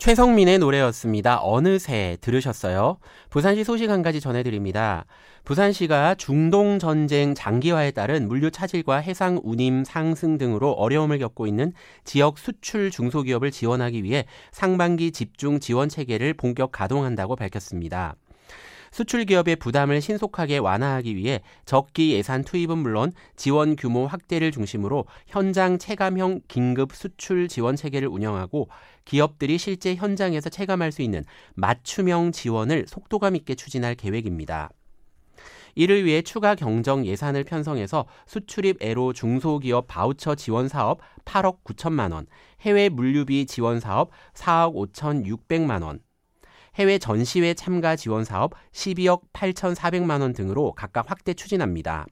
최성민의 노래였습니다. 어느새 들으셨어요? 부산시 소식 한 가지 전해드립니다. 부산시가 중동전쟁 장기화에 따른 물류 차질과 해상 운임 상승 등으로 어려움을 겪고 있는 지역 수출 중소기업을 지원하기 위해 상반기 집중 지원 체계를 본격 가동한다고 밝혔습니다. 수출 기업의 부담을 신속하게 완화하기 위해 적기 예산 투입은 물론 지원 규모 확대를 중심으로 현장 체감형 긴급 수출 지원 체계를 운영하고 기업들이 실제 현장에서 체감할 수 있는 맞춤형 지원을 속도감 있게 추진할 계획입니다. 이를 위해 추가 경정 예산을 편성해서 수출입 애로 중소기업 바우처 지원 사업 8억 9천만 원, 해외 물류비 지원 사업 4억 5,600만 원, 해외 전시회 참가 지원 사업 12억 8,400만 원 등으로 각각 확대 추진합니다.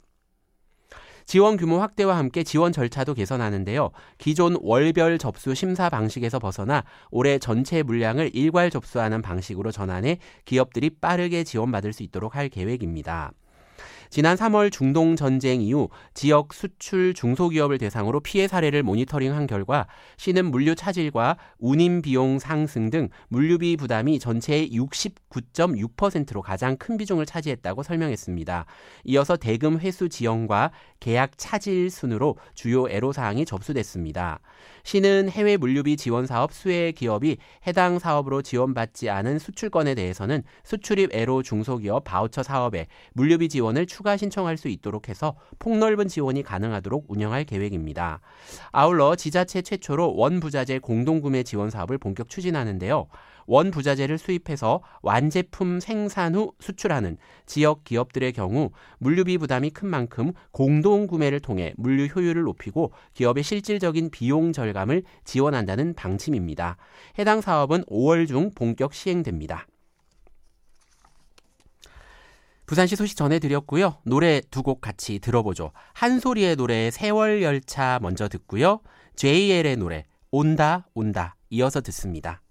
지원 규모 확대와 함께 지원 절차도 개선하는데요. 기존 월별 접수 심사 방식에서 벗어나 올해 전체 물량을 일괄 접수하는 방식으로 전환해 기업들이 빠르게 지원받을 수 있도록 할 계획입니다. 지난 3월 중동 전쟁 이후 지역 수출 중소기업을 대상으로 피해 사례를 모니터링한 결과 시는 물류 차질과 운임 비용 상승 등 물류비 부담이 전체의 69.6%로 가장 큰 비중을 차지했다고 설명했습니다. 이어서 대금 회수 지연과 계약 차질 순으로 주요 애로사항이 접수됐습니다. 시는 해외 물류비 지원 사업 수혜 기업이 해당 사업으로 지원받지 않은 수출건에 대해서는 수출입 애로 중소기업 바우처 사업에 물류비 지원을 추가 신청할 수 있도록 해서 폭넓은 지원이 가능하도록 운영할 계획입니다. 아울러 지자체 최초로 원부자재 공동구매 지원 사업을 본격 추진하는데요. 원부자재를 수입해서 완제품 생산 후 수출하는 지역 기업들의 경우 물류비 부담이 큰 만큼 공동구매를 통해 물류 효율을 높이고 기업의 실질적인 비용 절감을 지원한다는 방침입니다. 해당 사업은 5월 중 본격 시행됩니다. 부산시 소식 전해드렸고요. 노래 두 곡 같이 들어보죠. 한소리의 노래 세월열차 먼저 듣고요. JL의 노래 온다 온다 이어서 듣습니다.